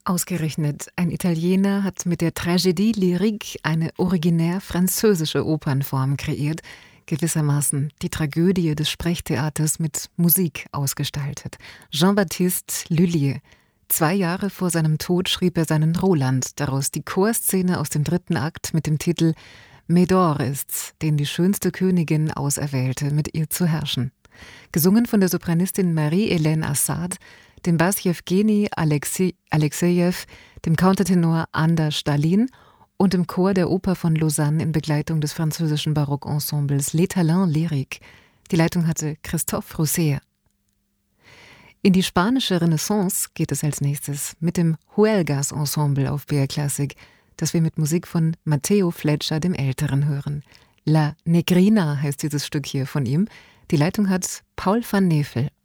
Ausgerechnet ein Italiener hat mit der Tragédie lyrique eine originär französische Opernform kreiert, gewissermaßen die Tragödie des Sprechtheaters mit Musik ausgestaltet. Jean-Baptiste Lullier. 2 Jahre vor seinem Tod schrieb er seinen Roland, daraus die Chorszene aus dem 3. Akt mit dem Titel Médor ist's, den die schönste Königin auserwählte, mit ihr zu herrschen. Gesungen von der Sopranistin Marie-Hélène Assad, dem Bass Jewgeni Alexejew, dem Countertenor Ander Stalin und dem Chor der Oper von Lausanne in Begleitung des französischen Barockensembles Les Talents Lyriques. Die Leitung hatte Christophe Rousset. In die spanische Renaissance geht es als nächstes mit dem Huelgas Ensemble auf BR Classic, das wir mit Musik von Matteo Flecha dem Älteren hören. La Negrina heißt dieses Stück hier von ihm. Die Leitung hat Paul van Nevel.